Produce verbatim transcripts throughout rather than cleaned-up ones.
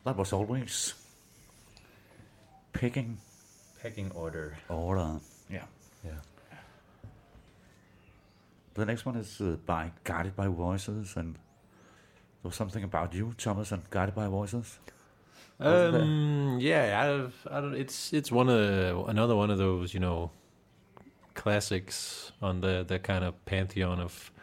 that was always picking Pecking order. order. Yeah. Yeah. The next one is uh, by Guided by Voices, and there was something about you, Thomas, and Guided by Voices. Wasn't there? Um, yeah, I, I don't. It's it's one of another one of those, you know, classics on the the kind of pantheon of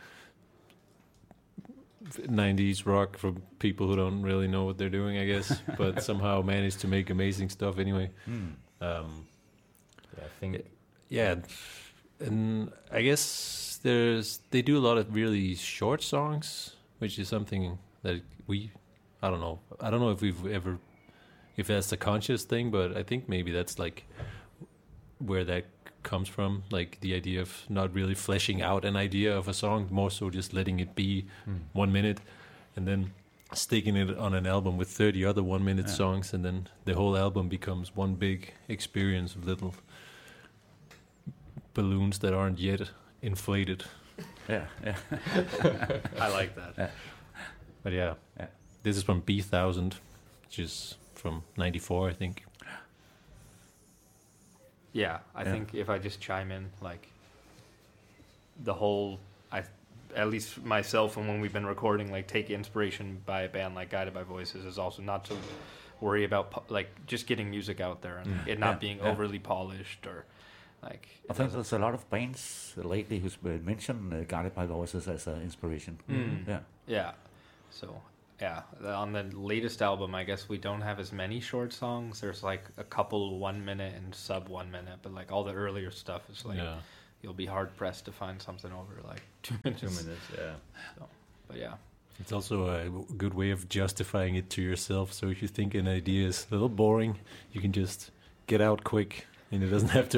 nineties rock for people who don't really know what they're doing, I guess, but somehow manage to make amazing stuff anyway. Hmm. Um, Yeah, I think yeah, and I guess there's they do a lot of really short songs, which is something that we, I don't know, I don't know if we've ever, if that's a conscious thing, but I think maybe that's like where that comes from, like the idea of not really fleshing out an idea of a song, more so just letting it be Mm. one minute, and then sticking it on an album with thirty other one minute Yeah. songs, and then the whole album becomes one big experience of little balloons that aren't yet inflated. Yeah, yeah. I like that. Yeah. But yeah, Yeah. this is from B Thousand, which is from ninety-four, I think. Yeah, I Yeah. think if I just chime in, like the whole, I at least myself and when we've been recording, like take inspiration by a band like Guided by Voices is also not to worry about po- like just getting music out there and it not Yeah, being yeah. overly polished or like. I think there's a lot of bands lately who's been mentioned uh, Guided by Voices as an inspiration. Mm. Yeah. Yeah. So, yeah, the- on the latest album, I guess we don't have as many short songs. There's like a couple one minute and sub one minute, but like all the earlier stuff is like Yeah. you'll be hard pressed to find something over like two minutes. two minutes. Yeah. So, but yeah, It's also a w- good way of justifying it to yourself. So if you think an idea is a little boring, you can just get out quick, and it doesn't have to